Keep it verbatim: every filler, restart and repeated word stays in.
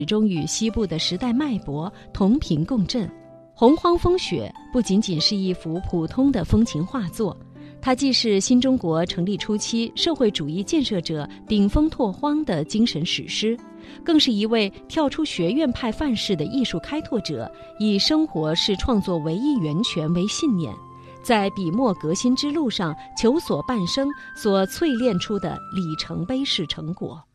始终与西部的时代脉搏同频共振。洪荒风雪不仅仅是一幅普通的风情画作，它既是新中国成立初期社会主义建设者顶风拓荒的精神史诗，更是一位跳出学院派范式的艺术开拓者，以生活是创作唯一源泉为信念，在笔墨革新之路上求索半生所淬炼出的里程碑式成果。